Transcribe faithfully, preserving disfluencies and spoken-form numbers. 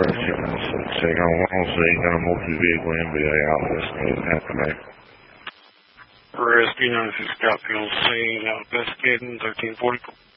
Check on one oh six, got a multi-vehicle M B A out investigating happening. Rescue ninety-six copy on scene, now investigating thirteen forty-four.